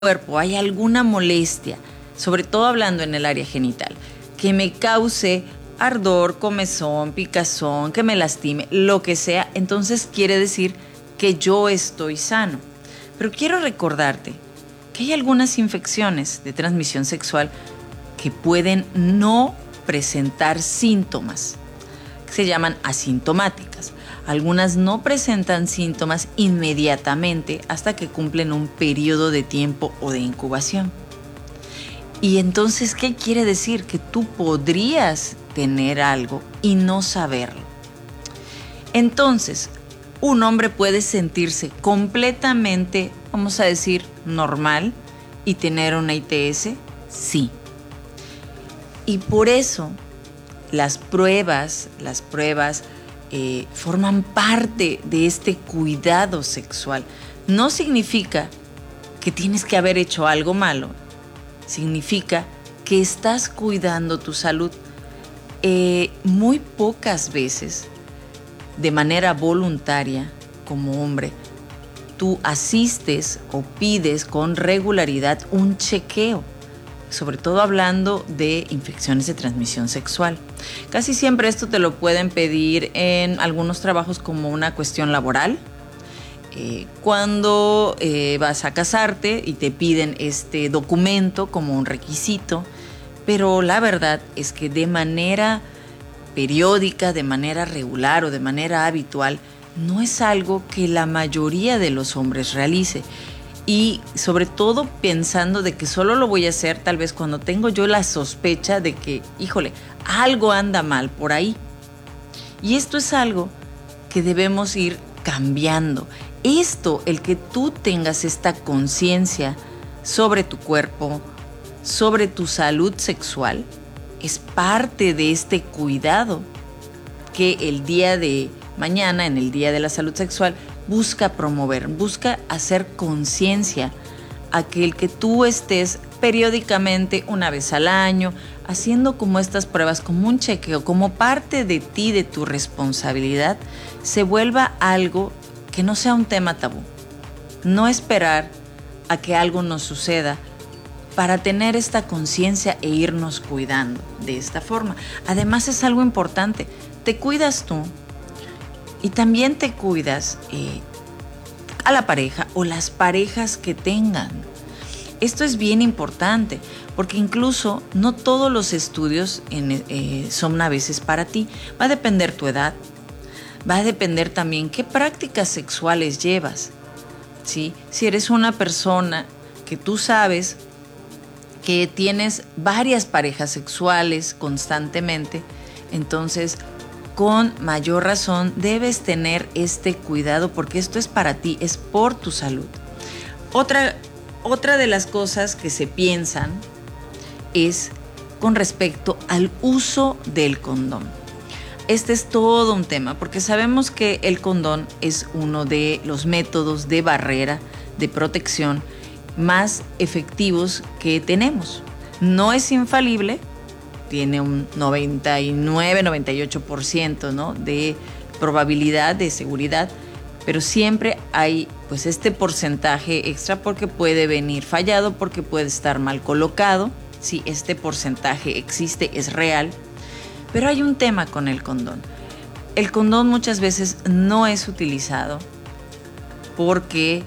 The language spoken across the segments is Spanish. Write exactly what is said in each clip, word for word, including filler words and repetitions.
cuerpo hay alguna molestia, sobre todo hablando en el área genital, que me cause ardor, comezón, picazón, que me lastime, lo que sea, entonces quiere decir que yo estoy sano. Pero quiero recordarte que hay algunas infecciones de transmisión sexual que pueden no presentar síntomas, que se llaman asintomáticas. Algunas no presentan síntomas inmediatamente hasta que cumplen un periodo de tiempo o de incubación. Y entonces, ¿qué quiere decir? Que tú podrías tener algo y no saberlo. Entonces, un hombre puede sentirse completamente, vamos a decir, normal y tener una I T S, sí. Y por eso las pruebas, las pruebas eh, forman parte de este cuidado sexual. No significa que tienes que haber hecho algo malo, significa que estás cuidando tu salud. Eh, muy pocas veces, de manera voluntaria, como hombre, tú asistes o pides con regularidad un chequeo, sobre todo hablando de infecciones de transmisión sexual. Casi siempre esto te lo pueden pedir en algunos trabajos como una cuestión laboral, eh, cuando eh, vas a casarte y te piden este documento como un requisito, pero la verdad es que de manera periódica, de manera regular o de manera habitual, no es algo que la mayoría de los hombres realice. Y sobre todo pensando de que solo lo voy a hacer tal vez cuando tengo yo la sospecha de que, híjole, algo anda mal por ahí. Y esto es algo que debemos ir cambiando. Esto, el que tú tengas esta conciencia sobre tu cuerpo, sobre tu salud sexual, es parte de este cuidado que el día de mañana, en el Día de la Salud Sexual, busca promover, busca hacer conciencia a que el que tú estés periódicamente, una vez al año, haciendo como estas pruebas, como un chequeo, como parte de ti, de tu responsabilidad, se vuelva algo que no sea un tema tabú. No esperar a que algo nos suceda para tener esta conciencia e irnos cuidando de esta forma. Además es algo importante, te cuidas tú y también te cuidas eh, a la pareja o las parejas que tengan. Esto es bien importante porque incluso no todos los estudios en, eh, son a veces para ti. Va a depender tu edad, va a depender también qué prácticas sexuales llevas, ¿sí? Si eres una persona que tú sabes que tienes varias parejas sexuales constantemente, entonces con mayor razón debes tener este cuidado porque esto es para ti, es por tu salud. Otra, otra de las cosas que se piensan es con respecto al uso del condón. Este es todo un tema porque sabemos que el condón es uno de los métodos de barrera, de protección más efectivos que tenemos. No es infalible, tiene un noventa y nueve, noventa y ocho por ciento, ¿no?, de probabilidad de seguridad, pero siempre hay pues este porcentaje extra porque puede venir fallado, porque puede estar mal colocado. Sí, este porcentaje existe, es real, pero hay un tema con el condón. El condón muchas veces no es utilizado porque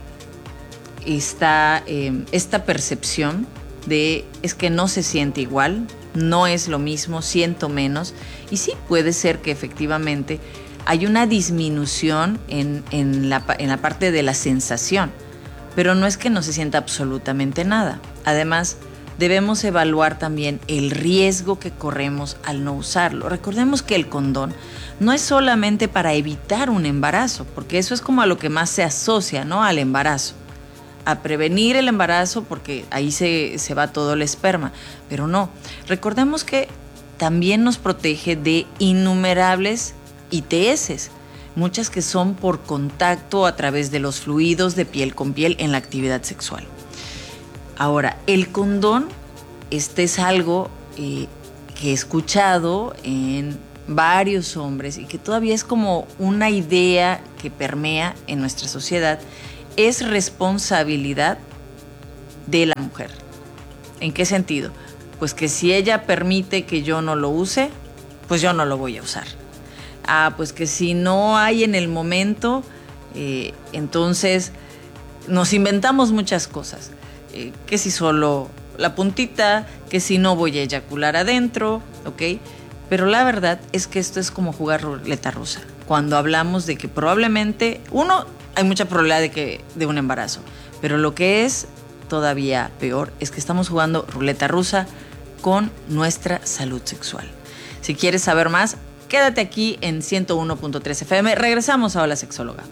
está eh, esta percepción de es que no se siente igual, no es lo mismo, siento menos. Y sí, puede ser que efectivamente hay una disminución en, en, la, en la parte de la sensación, pero no es que no se sienta absolutamente nada. Además, debemos evaluar también el riesgo que corremos al no usarlo. Recordemos que el condón no es solamente para evitar un embarazo, porque eso es como a lo que más se asocia, ¿no?, al embarazo, a prevenir el embarazo porque ahí se, se va todo el esperma, pero no. Recordemos que también nos protege de innumerables I T S, muchas que son por contacto a través de los fluidos de piel con piel en la actividad sexual. Ahora, el condón, este es algo eh, que he escuchado en varios hombres y que todavía es como una idea que permea en nuestra sociedad, es responsabilidad de la mujer. ¿En qué sentido? Pues que si ella permite que yo no lo use, pues yo no lo voy a usar. Ah, pues que si no hay en el momento, eh, entonces nos inventamos muchas cosas. Eh, que si solo la puntita, que si no voy a eyacular adentro, ¿ok? Pero la verdad es que esto es como jugar ruleta rusa. Cuando hablamos de que probablemente, uno, hay mucha probabilidad de, que, de un embarazo, pero lo que es todavía peor es que estamos jugando ruleta rusa con nuestra salud sexual. Si quieres saber más, quédate aquí en ciento uno punto tres F M. Regresamos a Hola Sexóloga.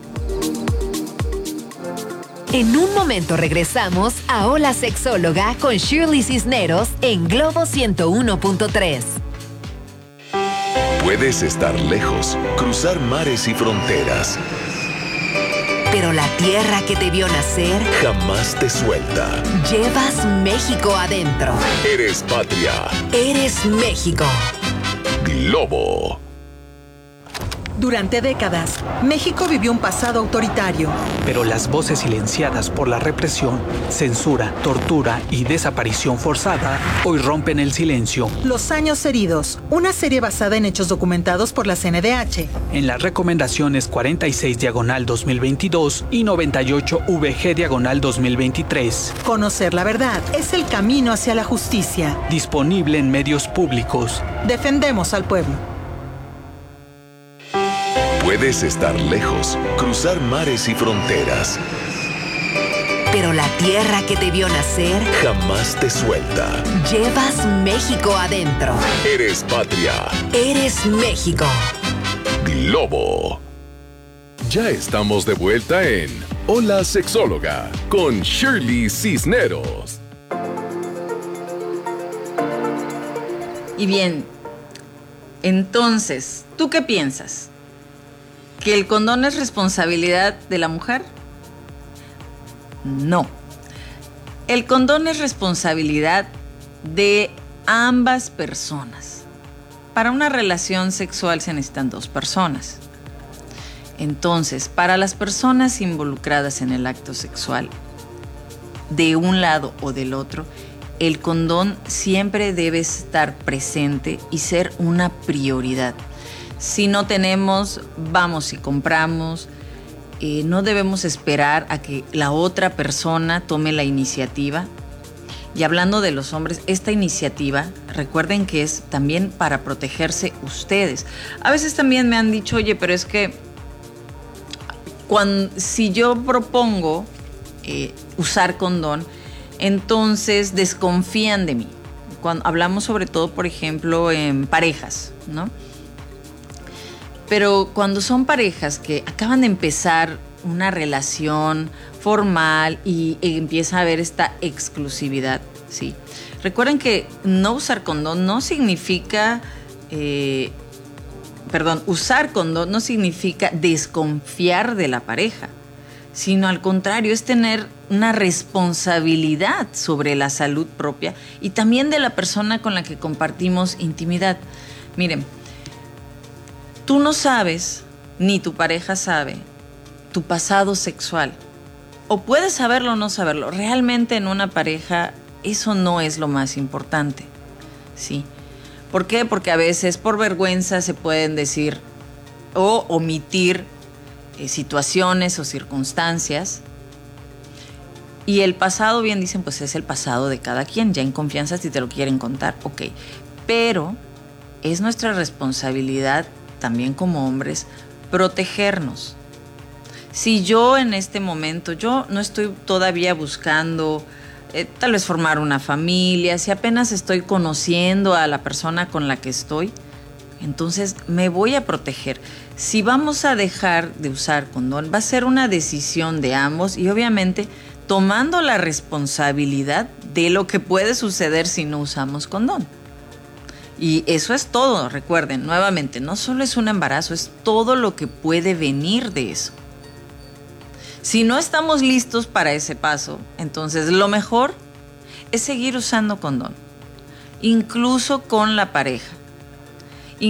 En un momento regresamos a Hola Sexóloga con Shirley Cisneros en Globo ciento uno punto tres. Puedes estar lejos, cruzar mares y fronteras, pero la tierra que te vio nacer jamás te suelta. Llevas México adentro. Eres patria. Eres México. Globo. Durante décadas, México vivió un pasado autoritario. Pero las voces silenciadas por la represión, censura, tortura y desaparición forzada hoy rompen el silencio. Los años heridos, una serie basada en hechos documentados por la C N D H. En las recomendaciones cuarenta y seis diagonal dos mil veintidós y noventa y ocho V G diagonal dos mil veintitrés. Conocer la verdad es el camino hacia la justicia. Disponible en medios públicos. Defendemos al pueblo. Puedes estar lejos, cruzar mares y fronteras, pero la tierra que te vio nacer jamás te suelta. Llevas México adentro. Eres patria. Eres México. Globo. Ya estamos de vuelta en Hola Sexóloga con Shirley Cisneros. Y bien, entonces, ¿tú qué piensas? ¿Que el condón es responsabilidad de la mujer? No. El condón es responsabilidad de ambas personas. Para una relación sexual se necesitan dos personas. Entonces, para las personas involucradas en el acto sexual, de un lado o del otro, el condón siempre debe estar presente y ser una prioridad. Si no tenemos, vamos y compramos. Eh, no debemos esperar a que la otra persona tome la iniciativa. Y hablando de los hombres, esta iniciativa, recuerden que es también para protegerse ustedes. A veces también me han dicho, oye, pero es que cuando, si yo propongo eh, usar condón, entonces desconfían de mí. Cuando hablamos sobre todo, por ejemplo, en parejas, ¿no? Pero cuando son parejas que acaban de empezar una relación formal y empieza a haber esta exclusividad, ¿sí? Recuerden que no usar condón no significa, eh, perdón, usar condón no significa desconfiar de la pareja, sino al contrario, es tener una responsabilidad sobre la salud propia y también de la persona con la que compartimos intimidad. Miren, tú no sabes, ni tu pareja sabe, tu pasado sexual. O puedes saberlo o no saberlo. Realmente en una pareja eso no es lo más importante, ¿sí? ¿Por qué? Porque a veces por vergüenza se pueden decir o omitir eh, situaciones o circunstancias. Y el pasado, bien dicen, pues es el pasado de cada quien. Ya en confianza, si te lo quieren contar, ok. Pero es nuestra responsabilidad también como hombres, protegernos. Si yo en este momento, yo no estoy todavía buscando eh, tal vez formar una familia, si apenas estoy conociendo a la persona con la que estoy, entonces me voy a proteger. Si vamos a dejar de usar condón, va a ser una decisión de ambos y obviamente tomando la responsabilidad de lo que puede suceder si no usamos condón. Y eso es todo, recuerden, nuevamente, no solo es un embarazo, es todo lo que puede venir de eso. Si no estamos listos para ese paso, entonces lo mejor es seguir usando condón, incluso con la pareja. In-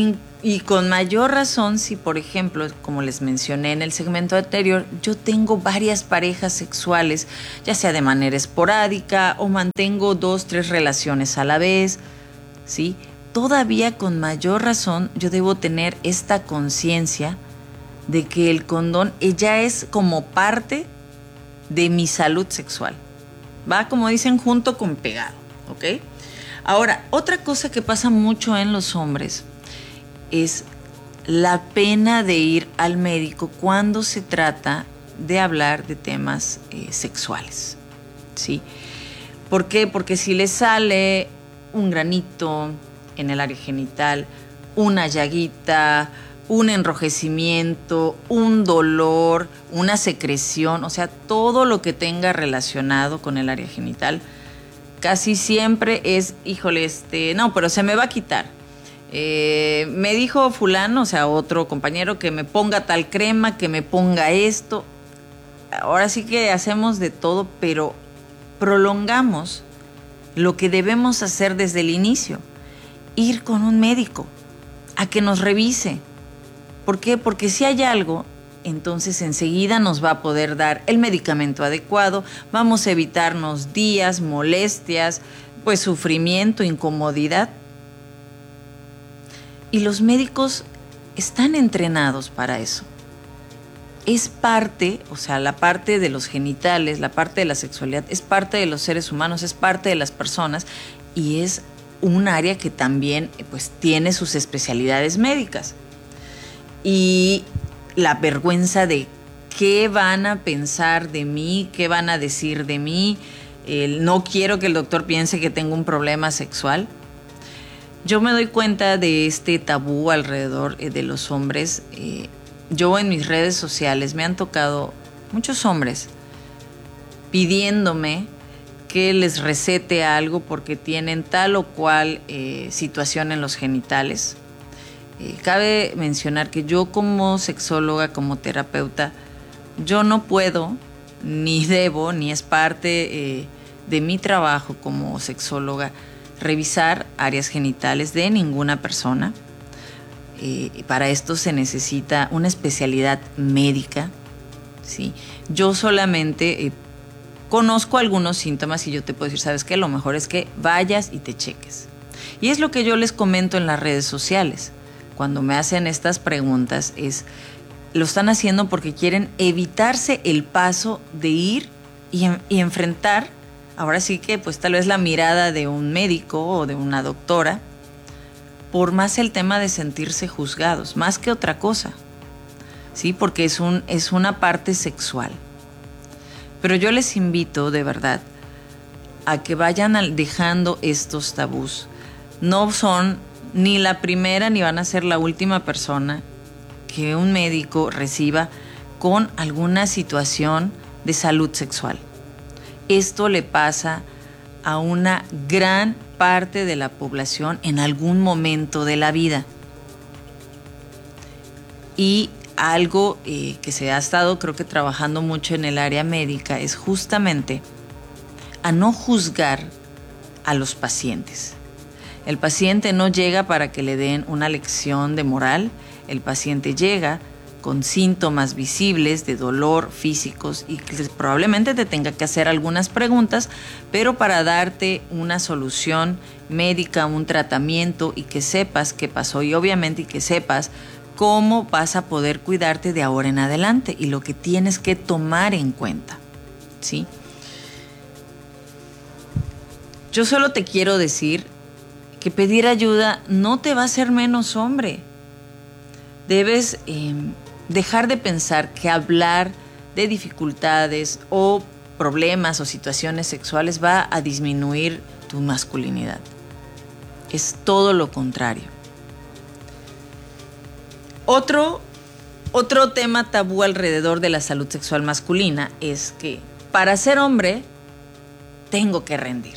Y con mayor razón si, por ejemplo, como les mencioné en el segmento anterior, yo tengo varias parejas sexuales, ya sea de manera esporádica o mantengo dos, tres relaciones a la vez, ¿sí? Todavía con mayor razón yo debo tener esta conciencia de que el condón ya es como parte de mi salud sexual. Va, como dicen, junto con pegado, ¿ok? Ahora, otra cosa que pasa mucho en los hombres es la pena de ir al médico cuando se trata de hablar de temas eh, sexuales, ¿sí? ¿Por qué? Porque si le sale un granito en el área genital, una llaguita, un enrojecimiento, un dolor, una secreción, o sea, todo lo que tenga relacionado con el área genital, casi siempre es, híjole, este, no, pero se me va a quitar. Eh, me dijo fulano, o sea, otro compañero, que me ponga tal crema, que me ponga esto. Ahora sí que hacemos de todo, pero prolongamos lo que debemos hacer desde el inicio. Ir con un médico a que nos revise. ¿Por qué? Porque si hay algo, entonces enseguida nos va a poder dar el medicamento adecuado, vamos a evitarnos días, molestias, pues sufrimiento, incomodidad. Y los médicos están entrenados para eso. Es parte, o sea, la parte de los genitales, la parte de la sexualidad, es parte de los seres humanos, es parte de las personas y es un área que también pues, tiene sus especialidades médicas. Y la vergüenza de qué van a pensar de mí, qué van a decir de mí, el no quiero que el doctor piense que tengo un problema sexual. Yo me doy cuenta de este tabú alrededor eh, de los hombres. Eh, yo en mis redes sociales me han tocado muchos hombres pidiéndome que les recete algo porque tienen tal o cual eh, situación en los genitales. Eh, cabe mencionar que yo como sexóloga, como terapeuta, yo no puedo, ni debo, ni es parte eh, de mi trabajo como sexóloga, revisar áreas genitales de ninguna persona. Eh, para esto se necesita una especialidad médica, ¿sí? Yo solamente eh, conozco algunos síntomas y yo te puedo decir, ¿sabes qué? Lo mejor es que vayas y te cheques. Y es lo que yo les comento en las redes sociales. Cuando me hacen estas preguntas, es, lo están haciendo porque quieren evitarse el paso de ir y, y enfrentar, ahora sí que pues tal vez la mirada de un médico o de una doctora, por más el tema de sentirse juzgados, más que otra cosa, ¿sí? Porque es, un, es una parte sexual. Pero yo les invito de verdad a que vayan dejando estos tabús. No son ni la primera ni van a ser la última persona que un médico reciba con alguna situación de salud sexual. Esto le pasa a una gran parte de la población en algún momento de la vida. Y algo eh, que se ha estado, creo que trabajando mucho en el área médica, es justamente a no juzgar a los pacientes. El paciente no llega para que le den una lección de moral, el paciente llega con síntomas visibles de dolor físicos y que probablemente te tenga que hacer algunas preguntas, pero para darte una solución médica, un tratamiento y que sepas qué pasó y obviamente y que sepas cómo vas a poder cuidarte de ahora en adelante y lo que tienes que tomar en cuenta, ¿sí? Yo solo te quiero decir que pedir ayuda no te va a hacer menos hombre. Debes eh, dejar de pensar que hablar de dificultades o problemas o situaciones sexuales va a disminuir tu masculinidad. Es todo lo contrario. Otro, otro tema tabú alrededor de la salud sexual masculina es que para ser hombre tengo que rendir.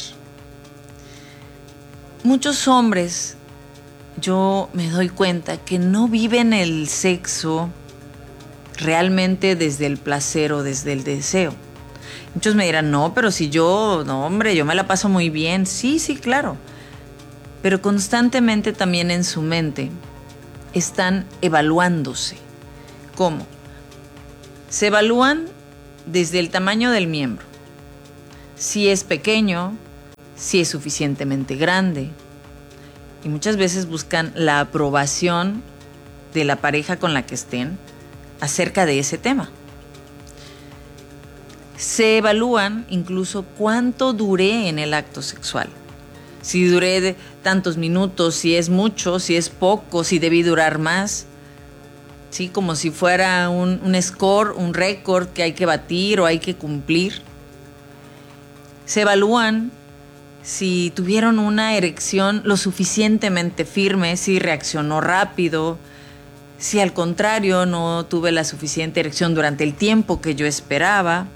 Muchos hombres, yo me doy cuenta que no viven el sexo realmente desde el placer o desde el deseo. Muchos me dirán, no, pero si yo, no hombre, yo me la paso muy bien. Sí, sí, claro. Pero constantemente también en su mente están evaluándose. ¿Cómo? Se evalúan desde el tamaño del miembro. Si es pequeño, si es suficientemente grande. Y muchas veces buscan la aprobación de la pareja con la que estén acerca de ese tema. Se evalúan incluso cuánto duré en el acto sexual. Si duré de tantos minutos, si es mucho, si es poco, si debí durar más. ¿Sí? Como si fuera un, un score, un récord que hay que batir o hay que cumplir. Se evalúan si tuvieron una erección lo suficientemente firme, si reaccionó rápido, si al contrario no tuve la suficiente erección durante el tiempo que yo esperaba.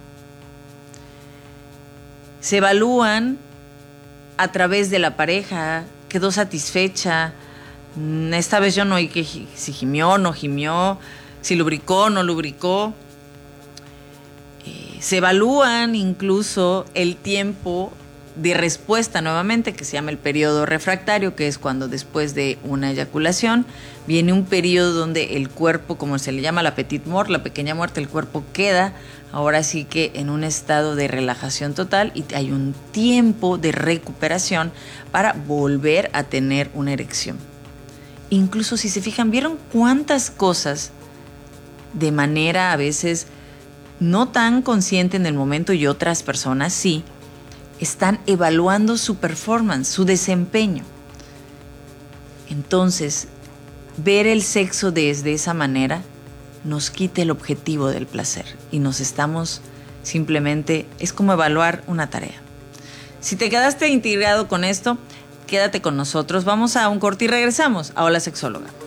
Se evalúan a través de la pareja, quedó satisfecha, esta vez yo no oí que si gimió o no gimió, si lubricó o no lubricó. Eh, se evalúan incluso el tiempo de respuesta nuevamente, que se llama el periodo refractario, que es cuando después de una eyaculación viene un periodo donde el cuerpo, como se le llama la petite mort, la pequeña muerte, el cuerpo queda ahora sí que en un estado de relajación total y hay un tiempo de recuperación para volver a tener una erección. Incluso si se fijan, ¿vieron cuántas cosas de manera a veces no tan consciente en el momento y otras personas sí están evaluando su performance, su desempeño? Entonces, ver el sexo desde esa manera nos quita el objetivo del placer y nos estamos simplemente, es como evaluar una tarea. Si te quedaste intrigado con esto, quédate con nosotros. Vamos a un corte y regresamos a Hola Sexóloga.